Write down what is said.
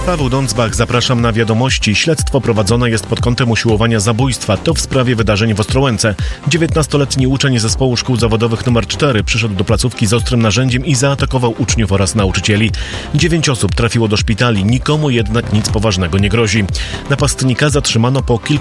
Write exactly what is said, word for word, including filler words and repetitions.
Paweł Dądzbach, zapraszam na wiadomości. Śledztwo prowadzone jest pod kątem usiłowania zabójstwa. To w sprawie wydarzeń w Ostrołęce. dziewiętnastoletni uczeń zespołu szkół zawodowych numer cztery przyszedł do placówki z ostrym narzędziem i zaatakował uczniów oraz nauczycieli. Dziewięć osób trafiło do szpitali, nikomu jednak nic poważnego nie grozi. Napastnika zatrzymano po kilku